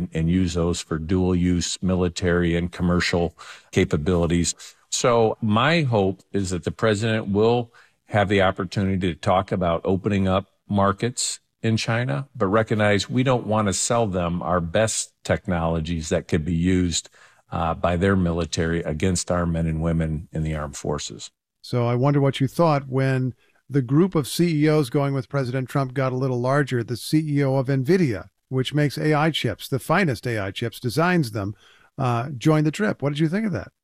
and use those for dual use military and commercial capabilities. So my hope is that the president will have the opportunity to talk about opening up markets in China, but recognize we don't want to sell them our best technologies that could be used by their military against our men and women in the armed forces. So I wonder what you thought when the group of CEOs going with President Trump got a little larger. The CEO of NVIDIA, which makes AI chips, the finest AI chips, designs them, joined the trip. What did you think of that?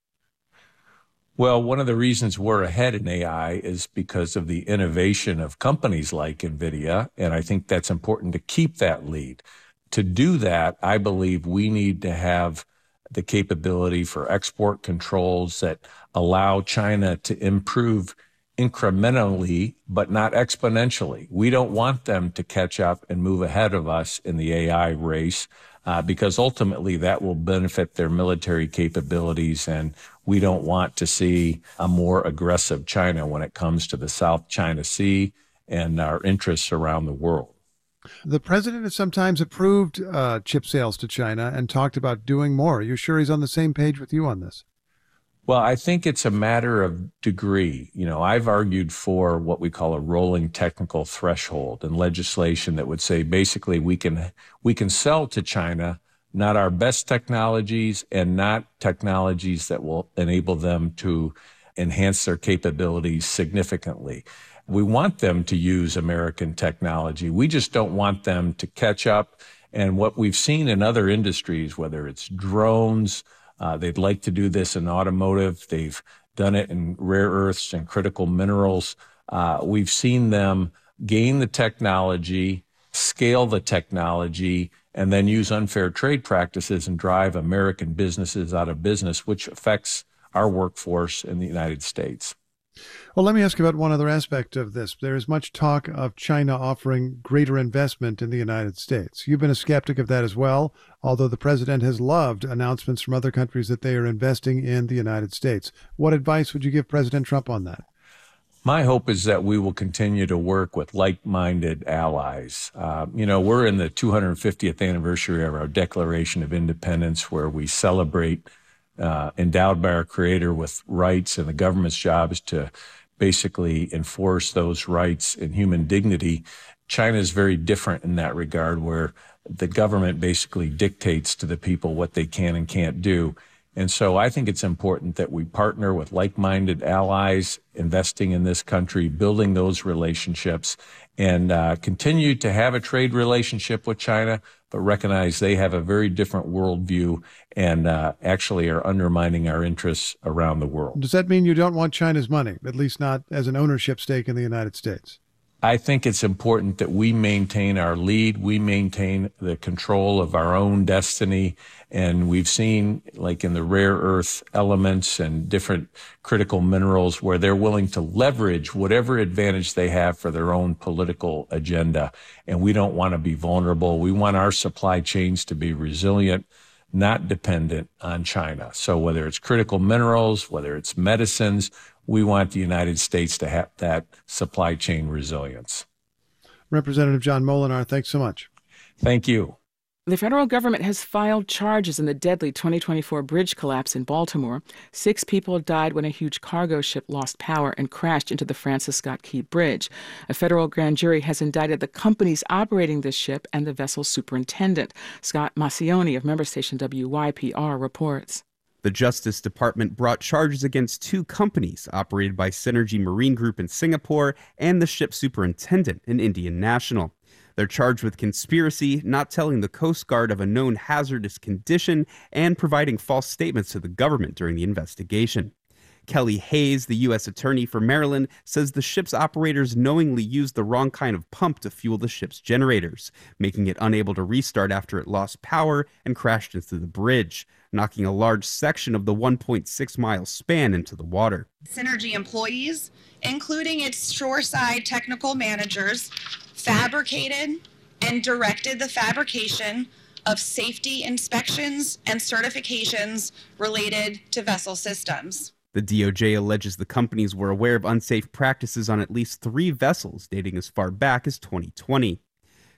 Well, one of the reasons we're ahead in AI is because of the innovation of companies like NVIDIA, and I think that's important to keep that lead. To do that, I believe we need to have the capability for export controls that allow China to improve incrementally, but not exponentially. We don't want them to catch up and move ahead of us in the AI race, because ultimately that will benefit their military capabilities, and we don't want to see a more aggressive China when it comes to the South China Sea and our interests around the world. The president has sometimes approved chip sales to China and talked about doing more. Are you sure he's on the same page with you on this? Well, I think it's a matter of degree. You know, I've argued for what we call a rolling technical threshold and legislation that would say basically we can sell to China not our best technologies and not technologies that will enable them to enhance their capabilities significantly. We want them to use American technology. We just don't want them to catch up. And what we've seen in other industries, whether it's drones, they'd like to do this in automotive. They've done it in rare earths and critical minerals. We've seen them gain the technology, scale the technology, and then use unfair trade practices and drive American businesses out of business, which affects our workforce in the United States. Well, let me ask you about one other aspect of this. There is much talk of China offering greater investment in the United States. You've been a skeptic of that as well, although the president has loved announcements from other countries that they are investing in the United States. What advice would you give President Trump on that? My hope is that we will continue to work with like-minded allies. We're in the 250th anniversary of our Declaration of Independence, where we celebrate endowed by our Creator with rights, and the government's job is to basically enforce those rights and human dignity. China is very different in that regard, where the government basically dictates to the people what they can and can't do. And so I think it's important that we partner with like-minded allies, investing in this country, building those relationships, and continue to have a trade relationship with China, but recognize they have a very different worldview and actually are undermining our interests around the world. Does that mean you don't want China's money, at least not as an ownership stake in the United States? I think it's important that we maintain our lead, we maintain the control of our own destiny. And we've seen, like in the rare earth elements and different critical minerals, where they're willing to leverage whatever advantage they have for their own political agenda. And we don't want to be vulnerable. We want our supply chains to be resilient, not dependent on China. So whether it's critical minerals, whether it's medicines, we want the United States to have that supply chain resilience. Representative John Moolenaar, thanks so much. Thank you. The federal government has filed charges in the deadly 2024 bridge collapse in Baltimore. 6 people died when a huge cargo ship lost power and crashed into the Francis Scott Key Bridge. A federal grand jury has indicted the companies operating this ship and the vessel's superintendent. Scott Massioni of member station WYPR reports. The Justice Department brought charges against 2 companies operated by Synergy Marine Group in Singapore and the ship's superintendent, an Indian national. They're charged with conspiracy, not telling the Coast Guard of a known hazardous condition, and providing false statements to the government during the investigation. Kelly Hayes, the U.S. Attorney for Maryland, says the ship's operators knowingly used the wrong kind of pump to fuel the ship's generators, making it unable to restart after it lost power and crashed into the bridge, knocking a large section of the 1.6-mile span into the water. Synergy employees, including its shoreside technical managers, fabricated and directed the fabrication of safety inspections and certifications related to vessel systems. The DOJ alleges the companies were aware of unsafe practices on at least 3 vessels dating as far back as 2020.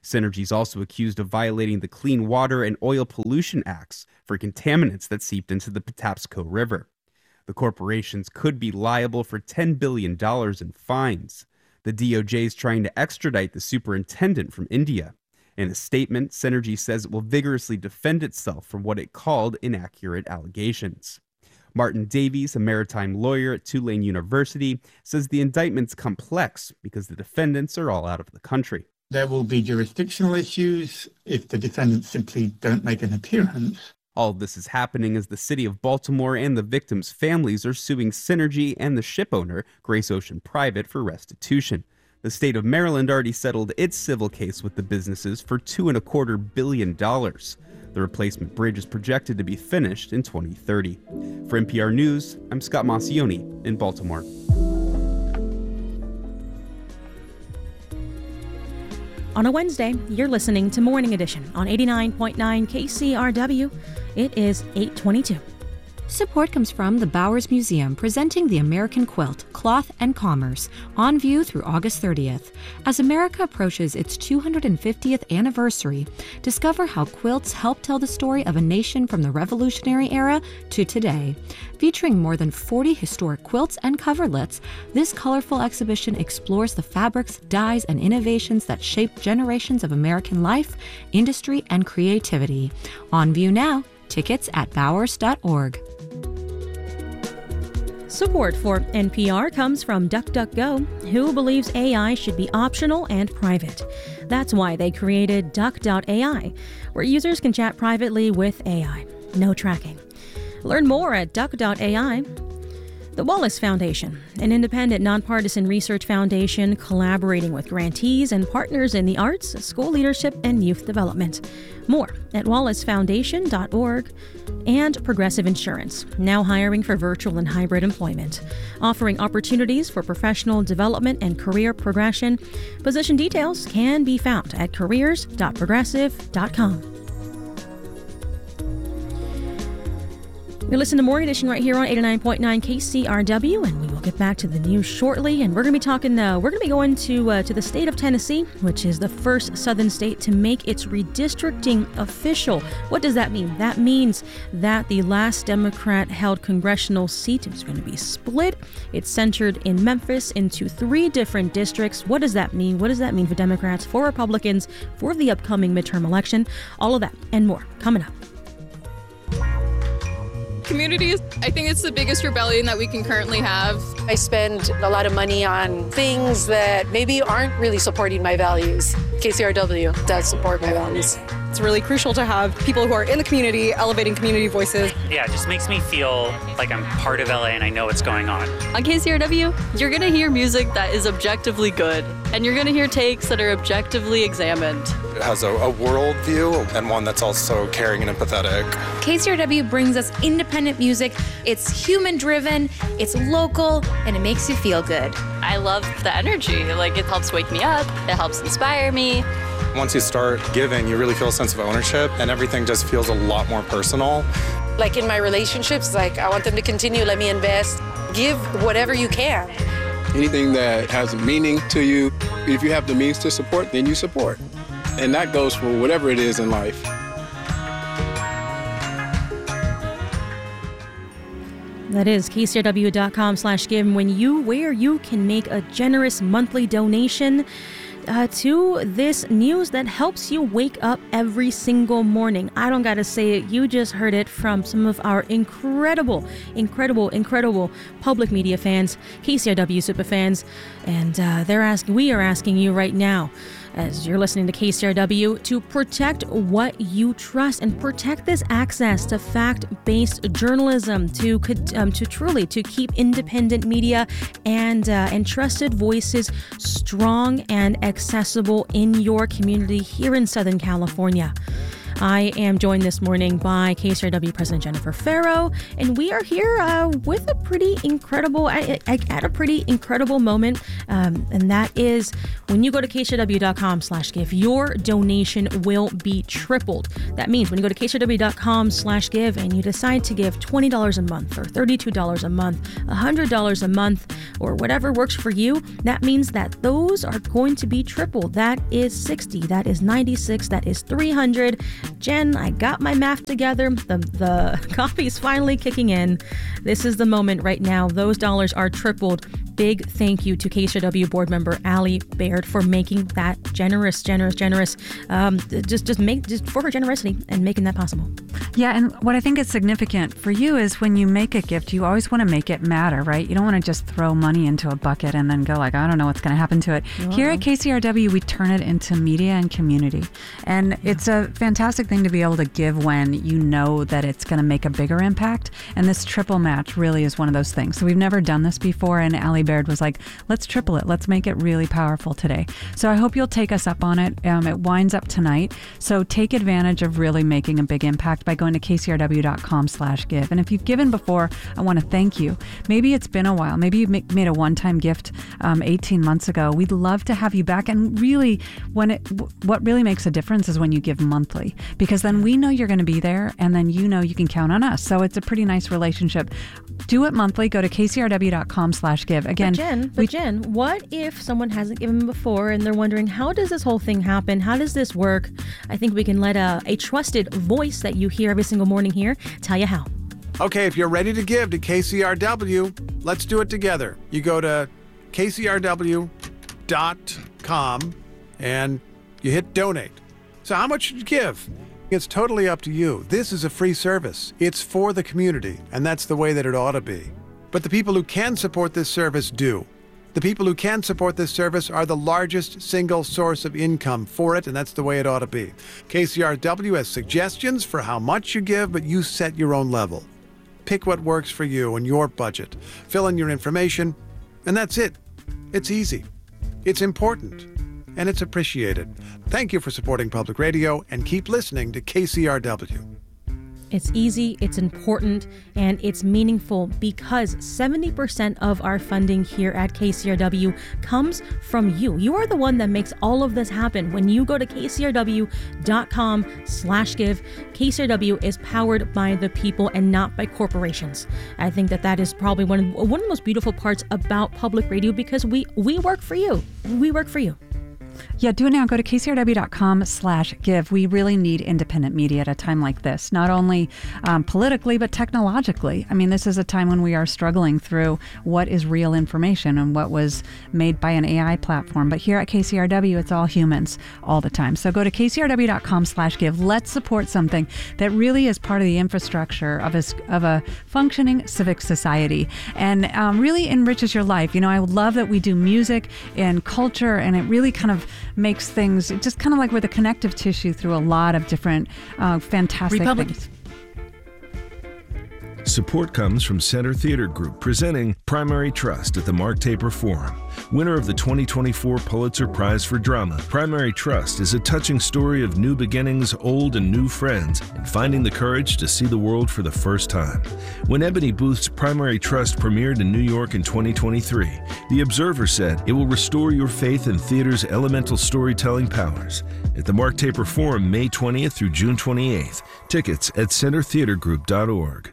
Synergy's also accused of violating the Clean Water and Oil Pollution Acts for contaminants that seeped into the Patapsco River. The corporations could be liable for $10 billion in fines. The DOJ is trying to extradite the superintendent from India. In a statement, Synergy says it will vigorously defend itself from what it called inaccurate allegations. Martin Davies, a maritime lawyer at Tulane University, says the indictment's complex because the defendants are all out of the country. There will be jurisdictional issues if the defendants simply don't make an appearance. All of this is happening as the city of Baltimore and the victims' families are suing Synergy and the ship owner, Grace Ocean Private, for restitution. The state of Maryland already settled its civil case with the businesses for $2.25 billion. The replacement bridge is projected to be finished in 2030. For NPR News, I'm Scott Maucione in Baltimore. On a Wednesday, you're listening to Morning Edition on 89.9 KCRW. It is 8:22. Support comes from the Bowers Museum, presenting the American quilt, cloth, and commerce, on view through August 30th. As America approaches its 250th anniversary, discover how quilts help tell the story of a nation from the Revolutionary era to today. Featuring more than 40 historic quilts and coverlets, this colorful exhibition explores the fabrics, dyes, and innovations that shaped generations of American life, industry, and creativity. On view now. Tickets at bowers.org. Support for NPR comes from DuckDuckGo, who believes AI should be optional and private. That's why they created Duck.ai, where users can chat privately with AI. No tracking. Learn more at Duck.ai. The Wallace Foundation, an independent nonpartisan research foundation collaborating with grantees and partners in the arts, school leadership, and youth development. More at wallacefoundation.org. And Progressive Insurance, now hiring for virtual and hybrid employment, offering opportunities for professional development and career progression. Position details can be found at careers.progressive.com. You listen to Morning Edition right here on 89.9 KCRW, and we will get back to the news shortly. And we're going to be talking. We're going to be going to the state of Tennessee, which is the first southern state to make its redistricting official. What does that mean? That means that the last Democrat-held congressional seat is going to be split. It's centered in Memphis into 3 different districts. What does that mean? What does that mean for Democrats, for Republicans, for the upcoming midterm election? All of that and more coming up. Communities, I think it's the biggest rebellion that we can currently have. I spend a lot of money on things that maybe aren't really supporting my values. KCRW does support my values. It's really crucial to have people who are in the community elevating community voices. Yeah, it just makes me feel like I'm part of LA and I know what's going on. On KCRW, you're going to hear music that is objectively good, and you're going to hear takes that are objectively examined. It has a world view and one that's also caring and empathetic. KCRW brings us independent music. It's human-driven, it's local, and it makes you feel good. I love the energy. Like, it helps wake me up, it helps inspire me. Once you start giving, you really feel a sense of ownership, and everything just feels a lot more personal. Like in my relationships, like I want them to continue, let me invest, give whatever you can. Anything that has a meaning to you, if you have the means to support, then you support. And that goes for whatever it is in life. That is kcrw.com/give, where you can make a generous monthly donation to this news that helps you wake up every single morning. I don't gotta say it, you just heard it from some of our incredible public media fans, KCRW super fans, and we are asking you right now, as you're listening to KCRW, to protect what you trust and protect this access to fact-based journalism, to keep independent media and trusted voices strong and accessible in your community here in Southern California. I am joined this morning by KCRW President Jennifer Ferro, and we are here with a pretty incredible, at a pretty incredible moment, and that is when you go to kcrw.com/give, your donation will be tripled. That means when you go to kcrw.com/give and you decide to give $20 a month or $32 a month, $100 a month, or whatever works for you, that means that those are going to be tripled. That is 60, that is 96, that is 300. Jen, I got my math together. The coffee is finally kicking in. This is the moment right now. Those dollars are tripled. Big thank you to KCRW board member Allie Baird for making that generous, just for her generosity and making that possible. Yeah, and what I think is significant for you is when you make a gift, you always want to make it matter, right? You don't want to just throw money into a bucket and then go like, I don't know what's going to happen to it. Uh-huh. Here at KCRW, we turn it into media and community. And it's a fantastic thing to be able to give when you know that it's going to make a bigger impact. And this triple match really is one of those things. So we've never done this before, and Allie Baird was like, let's triple it. Let's make it really powerful today. So I hope you'll take us up on it. It winds up tonight. So take advantage of really making a big impact by going to kcrw.com/give. And if you've given before, I want to thank you. Maybe it's been a while. Maybe you made a one-time gift 18 months ago. We'd love to have you back. And really, what really makes a difference is when you give monthly, because then we know you're going to be there, and then you know you can count on us. So it's a pretty nice relationship. Do it monthly. Go to kcrw.com/give. Again, Jen, what if someone hasn't given before and they're wondering, how does this whole thing happen? How does this work? I think we can let a trusted voice that you hear every single morning here tell you how. Okay, if you're ready to give to KCRW, let's do it together. You go to kcrw.com and you hit donate. So how much should you give? It's totally up to you. This is a free service. It's for the community, and that's the way that it ought to be. But the people who can support this service do. The people who can support this service are the largest single source of income for it, and that's the way it ought to be. KCRW has suggestions for how much you give, but you set your own level. Pick what works for you and your budget. Fill in your information, and that's it. It's easy. It's important. And it's appreciated. Thank you for supporting public radio, and keep listening to KCRW. It's easy, it's important, and it's meaningful because 70% of our funding here at KCRW comes from you. You are the one that makes all of this happen. When you go to kcrw.com/give, KCRW is powered by the people and not by corporations. I think that is probably one of the most beautiful parts about public radio, because we work for you. We work for you. Yeah, do it now. Go to kcrw.com/give. We really need independent media at a time like this, not only politically, but technologically. I mean, this is a time when we are struggling through what is real information and what was made by an AI platform. But here at KCRW, it's all humans all the time. So go to kcrw.com/give. Let's support something that really is part of the infrastructure of a functioning civic society and really enriches your life. You know, I love that we do music and culture, and it really kind of makes things just kind of like we're the connective tissue through a lot of different fantastic things. Support comes from Center Theater Group, presenting Primary Trust at the Mark Taper Forum. Winner of the 2024 Pulitzer Prize for Drama, Primary Trust is a touching story of new beginnings, old and new friends, and finding the courage to see the world for the first time. When Ebony Booth's Primary Trust premiered in New York in 2023, The Observer said it will restore your faith in theater's elemental storytelling powers. At the Mark Taper Forum, May 20th through June 28th. Tickets at centertheatergroup.org.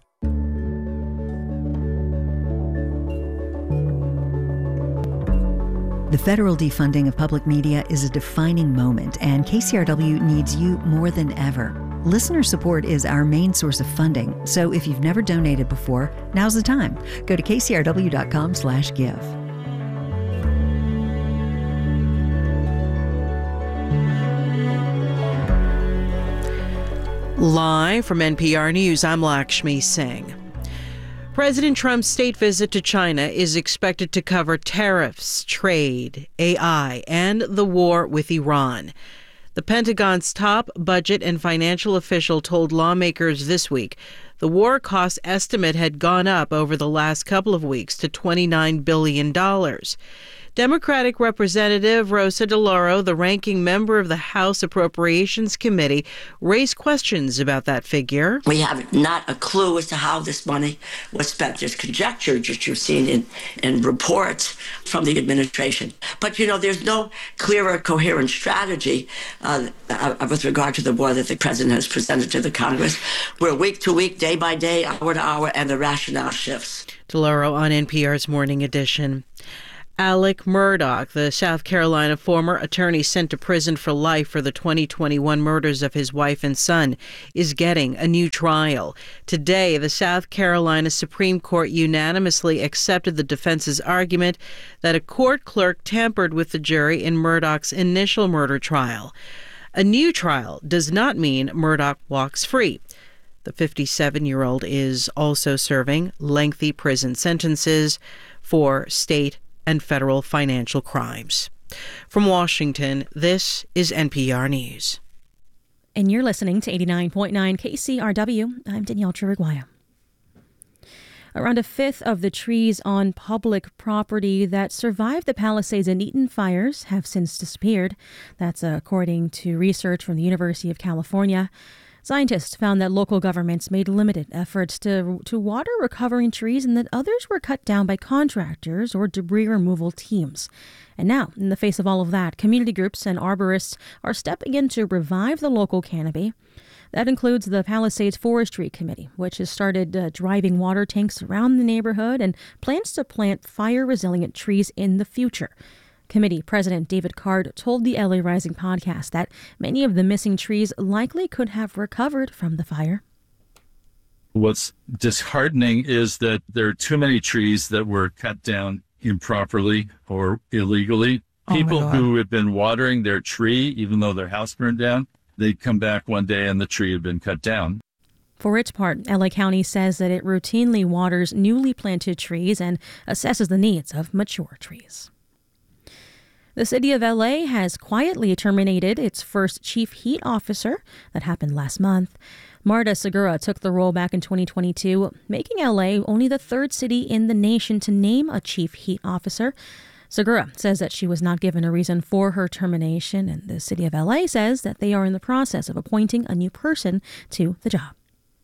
The federal defunding of public media is a defining moment, and KCRW needs you more than ever. Listener support is our main source of funding, so if you've never donated before, now's the time. Go to kcrw.com/give. Live from NPR News, I'm Lakshmi Singh. President Trump's state visit to China is expected to cover tariffs, trade, AI, and the war with Iran. The Pentagon's top budget and financial official told lawmakers this week the war cost estimate had gone up over the last couple of weeks to $29 billion. Democratic Representative Rosa DeLauro, the ranking member of the House Appropriations Committee, raised questions about that figure. We have not a clue as to how this money was spent. There's conjecture that you've seen in reports from the administration. But, there's no clear or coherent strategy with regard to the war that the president has presented to the Congress. We're week to week, day by day, hour to hour, and the rationale shifts. DeLauro on NPR's Morning Edition. Alec Murdaugh, the South Carolina former attorney sent to prison for life for the 2021 murders of his wife and son, is getting a new trial. Today, the South Carolina Supreme Court unanimously accepted the defense's argument that a court clerk tampered with the jury in Murdaugh's initial murder trial. A new trial does not mean Murdaugh walks free. The 57-year-old is also serving lengthy prison sentences for state and federal financial crimes. From Washington, this is NPR News. And you're listening to 89.9 KCRW. I'm Danielle Chiriguaya. Around a fifth of the trees on public property that survived the Palisades and Eaton fires have since disappeared. That's according to research from the University of California. Scientists found that local governments made limited efforts to water recovering trees and that others were cut down by contractors or debris removal teams. And now, in the face of all of that, community groups and arborists are stepping in to revive the local canopy. That includes the Palisades Forestry Committee, which has started driving water tanks around the neighborhood and plans to plant fire-resilient trees in the future. Committee President David Card told the LA Rising podcast that many of the missing trees likely could have recovered from the fire. What's disheartening is that there are too many trees that were cut down improperly or illegally. People who had been watering their tree, even though their house burned down, they'd come back one day and the tree had been cut down. For its part, LA County says that it routinely waters newly planted trees and assesses the needs of mature trees. The city of LA has quietly terminated its first chief heat officer. That happened last month. Marta Segura took the role back in 2022, making LA only the third city in the nation to name a chief heat officer. Segura says that she was not given a reason for her termination, and the city of LA says that they are in the process of appointing a new person to the job.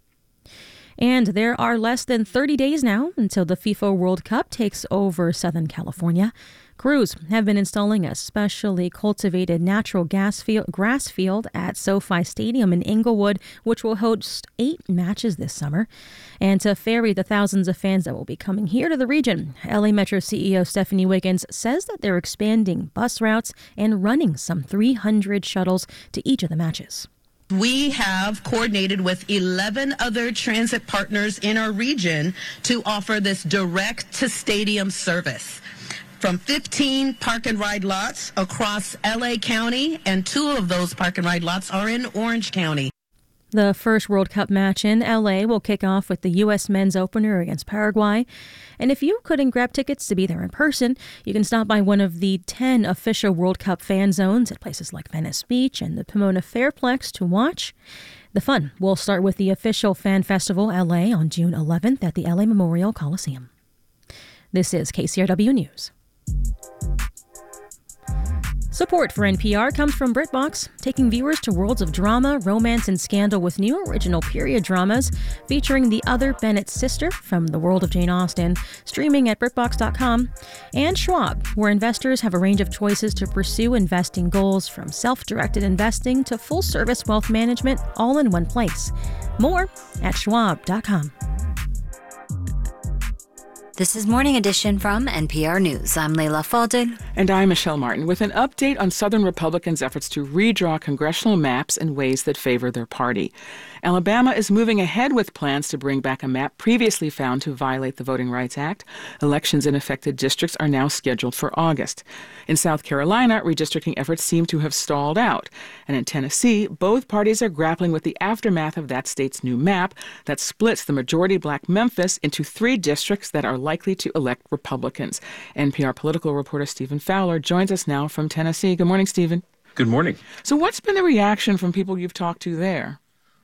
And there are less than 30 days now until the FIFA World Cup takes over Southern California. Crews have been installing a specially cultivated natural grass field at SoFi Stadium in Inglewood, which will host 8 matches this summer. And to ferry the thousands of fans that will be coming here to the region, LA Metro CEO Stephanie Wiggins says that they're expanding bus routes and running some 300 shuttles to each of the matches. We have coordinated with 11 other transit partners in our region to offer this direct-to-stadium service. From 15 park and ride lots across LA County, and 2 of those park and ride lots are in Orange County. The first World Cup match in LA will kick off with the U.S. men's opener against Paraguay. And if you couldn't grab tickets to be there in person, you can stop by one of the 10 official World Cup fan zones at places like Venice Beach and the Pomona Fairplex to watch. The fun will start with the official Fan Festival LA on June 11th at the LA Memorial Coliseum. This is KCRW News. Support for NPR comes from BritBox, taking viewers to worlds of drama, romance, and scandal with new original period dramas featuring the other Bennett sister from the world of Jane Austen, streaming at BritBox.com, and Schwab, where investors have a range of choices to pursue investing goals from self-directed investing to full-service wealth management all in one place. More at Schwab.com. This is Morning Edition from NPR News. I'm Leila Fadel. And I'm Michelle Martin with an update on Southern Republicans' efforts to redraw congressional maps in ways that favor their party. Alabama is moving ahead with plans to bring back a map previously found to violate the Voting Rights Act. Elections in affected districts are now scheduled for August. In South Carolina, redistricting efforts seem to have stalled out. And in Tennessee, both parties are grappling with the aftermath of that state's new map that splits the majority black Memphis into 3 districts that are likely to elect Republicans. NPR political reporter Stephen Fowler joins us now from Tennessee. Good morning, Stephen. Good morning. So what's been the reaction from people you've talked to there?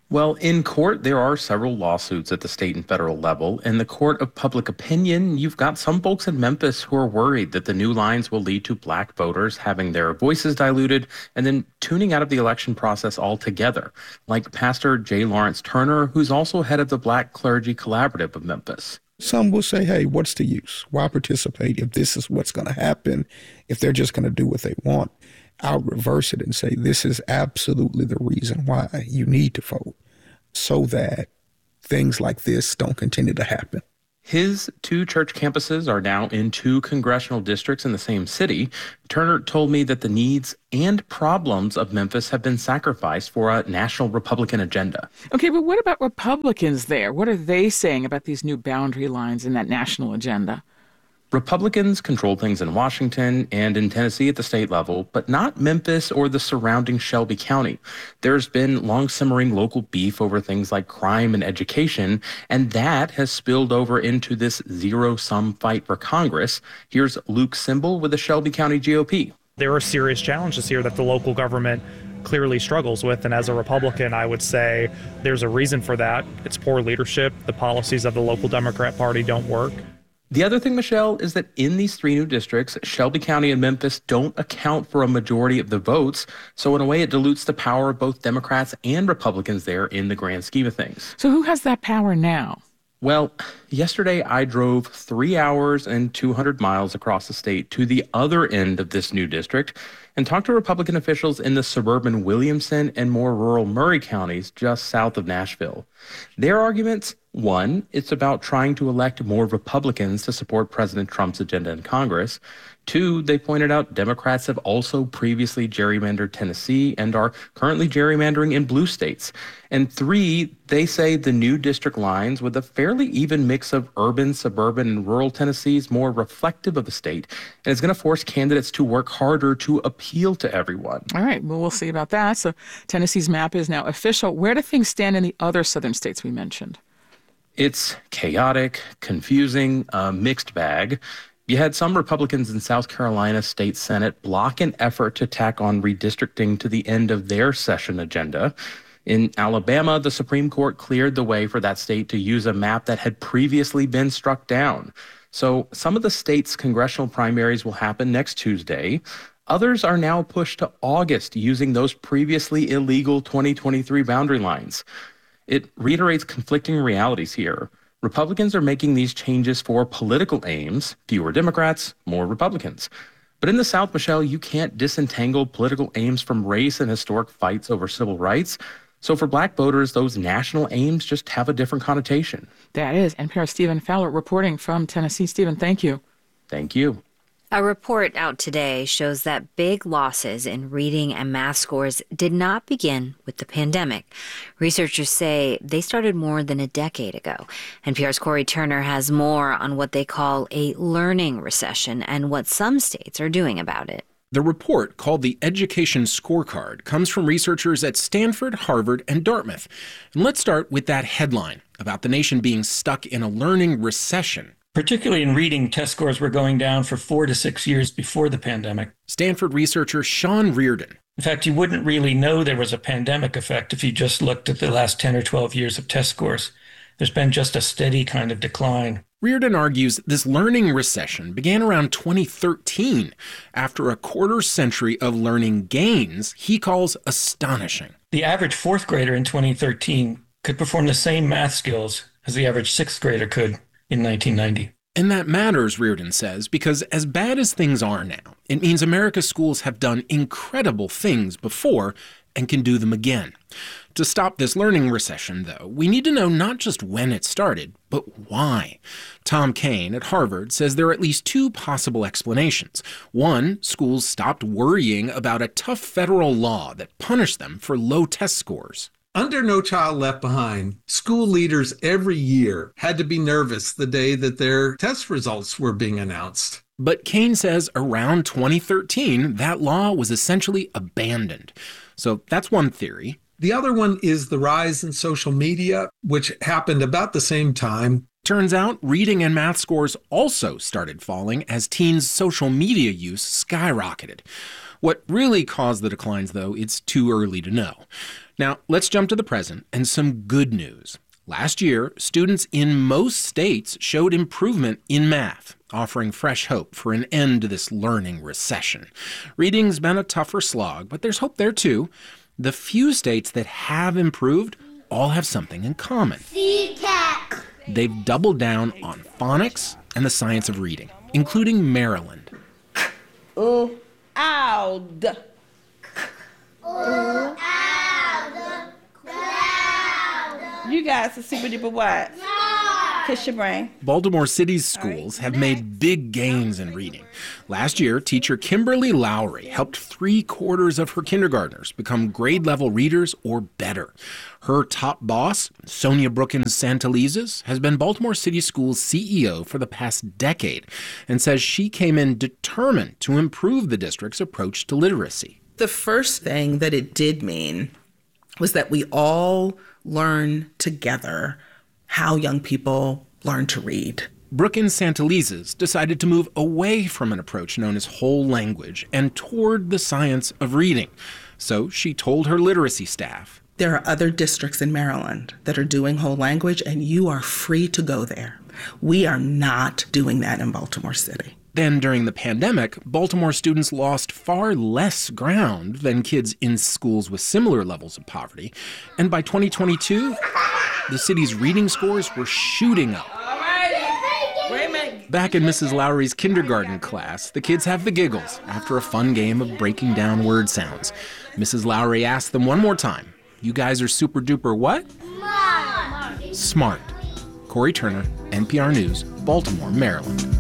Well, in court, there are several lawsuits at the state and federal level. In the court of public opinion, you've got some folks in Memphis who are worried that the new lines will lead to black voters having their voices diluted and then tuning out of the election process altogether, like Pastor J. Lawrence Turner, who's also head of the Black Clergy Collaborative of Memphis. Some will say, hey, what's the use? Why participate if this is what's going to happen, if they're just going to do what they want? I'll reverse it and say this is absolutely the reason why you need to vote, so that things like this don't continue to happen. His 2 church campuses are now in 2 congressional districts in the same city. Turner told me that the needs and problems of Memphis have been sacrificed for a national Republican agenda. Okay, but what about Republicans there? What are they saying about these new boundary lines in that national agenda? Republicans control things in Washington and in Tennessee at the state level, but not Memphis or the surrounding Shelby County. There's been long simmering local beef over things like crime and education, and that has spilled over into this zero-sum fight for Congress. Here's Luke Simbel with the Shelby County GOP. There are serious challenges here that the local government clearly struggles with, and as a Republican, I would say there's a reason for that. It's poor leadership. The policies of the local Democrat Party don't work. The other thing, Michelle, is that in these 3 new districts, Shelby County and Memphis don't account for a majority of the votes. So in a way, it dilutes the power of both Democrats and Republicans there in the grand scheme of things. So who has that power now? Well, yesterday I drove 3 hours and 200 miles across the state to the other end of this new district and talked to Republican officials in the suburban Williamson and more rural Murray counties just south of Nashville. Their arguments: 1, it's about trying to elect more Republicans to support President Trump's agenda in Congress. 2, they pointed out Democrats have also previously gerrymandered Tennessee and are currently gerrymandering in blue states. And 3, they say the new district lines with a fairly even mix of urban, suburban, and rural Tennessee is more reflective of the state and is going to force candidates to work harder to appeal to everyone. All right, well, we'll see about that. So Tennessee's map is now official. Where do things stand in the other southern states we mentioned? It's chaotic, confusing, a mixed bag. You had some Republicans in South Carolina State Senate block an effort to tack on redistricting to the end of their session agenda. In Alabama, the Supreme Court cleared the way for that state to use a map that had previously been struck down. So some of the state's congressional primaries will happen next Tuesday. Others are now pushed to August using those previously illegal 2023 boundary lines. It reiterates conflicting realities here. Republicans are making these changes for political aims: fewer Democrats, more Republicans. But in the South, Michelle, you can't disentangle political aims from race and historic fights over civil rights. So for black voters, those national aims just have a different connotation. That is NPR's Stephen Fowler reporting from Tennessee. Stephen, thank you. Thank you. A report out today shows that big losses in reading and math scores did not begin with the pandemic. Researchers say they started more than a decade ago. NPR's Corey Turner has more on what they call a learning recession and what some states are doing about it. The report, called the Education Scorecard, comes from researchers at Stanford, Harvard, and Dartmouth. And let's start with that headline about the nation being stuck in a learning recession. Particularly in reading, test scores were going down for 4 to 6 years before the pandemic. Stanford researcher Sean Reardon. In fact, you wouldn't really know there was a pandemic effect if you just looked at the last 10 or 12 years of test scores. There's been just a steady kind of decline. Reardon argues this learning recession began around 2013, after a quarter century of learning gains he calls astonishing. The average fourth grader in 2013 could perform the same math skills as the average sixth grader could in 1990. And that matters, Reardon says, because as bad as things are now, it means America's schools have done incredible things before and can do them again. To stop this learning recession, though, we need to know not just when it started, but why. Tom Kane at Harvard says there are at least 2 possible explanations. 1, schools stopped worrying about a tough federal law that punished them for low test scores. Under No Child Left Behind, school leaders every year had to be nervous the day that their test results were being announced. But Kane says around 2013, that law was essentially abandoned. So that's one theory. The other one is the rise in social media, which happened about the same time. Turns out reading and math scores also started falling as teens' social media use skyrocketed. What really caused the declines, though, it's too early to know. Now, let's jump to the present and some good news. Last year, students in most states showed improvement in math, offering fresh hope for an end to this learning recession. Reading's been a tougher slog, but there's hope there too. The few states that have improved all have something in common. CCAT. They've doubled down on phonics and the science of reading, including Maryland. Ooh, ow, d. Ooh, ow, d. Cloud. You guys are super duper what? Kiss your brain. Baltimore City's schools have made big gains in reading. Last year, teacher Kimberly Lowry helped 3/4 of her kindergartners become grade-level readers or better. Her top boss, Sonia Brookins Santalizes, has been Baltimore City Schools' CEO for the past decade and says she came in determined to improve the district's approach to literacy. The first thing that it did mean was that we all learn together how young people learn to read. Brookins Santalizes decided to move away from an approach known as whole language and toward the science of reading. So she told her literacy staff, there are other districts in Maryland that are doing whole language, and you are free to go there. We are not doing that in Baltimore City. Then during the pandemic, Baltimore students lost far less ground than kids in schools with similar levels of poverty. And by 2022, the city's reading scores were shooting up. Back in Mrs. Lowry's kindergarten class, the kids have the giggles after a fun game of breaking down word sounds. Mrs. Lowry asked them one more time, you guys are super duper what? Smart. Corey Turner, NPR News, Baltimore, Maryland.